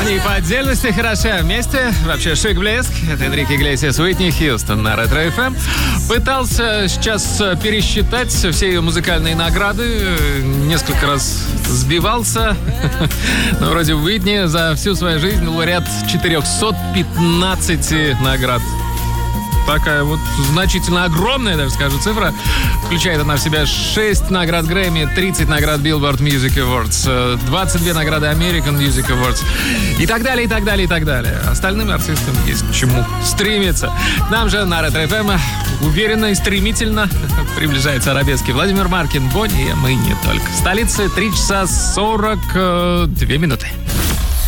Они по отдельности хороши, а вместе вообще шик-блеск. Это Энрике Иглесиас, Уитни Хьюстон на Ретро ФМ. Пытался сейчас пересчитать все ее музыкальные награды. Несколько раз сбивался. Но вроде Уитни за всю свою жизнь лауреат 415 наград. Такая вот значительно огромная, даже скажу, цифра. Включает она в себя 6 наград Грэмми, 30 наград Billboard Music Awards, 22 награды American Music Awards и так далее, и так далее, и так далее. Остальным артистам есть к чему стремиться. К нам же на Ретро ФМ уверенно и стремительно приближается арабеский Владимир Маркин, Бонни, и мы не только. В столице 3 часа 42 минуты.